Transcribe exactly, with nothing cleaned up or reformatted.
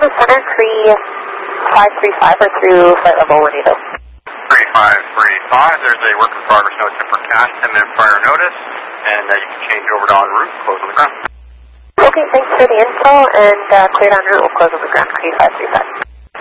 the center, Cree five three five or through flight level one eighty. Cree five three five, there's a work in progress note to forecast ten minute prior notice, and uh, you can change over to en route, close on the ground. Okay, thanks for the info, and uh, cleared en route, we'll close on the ground, Cree five three five.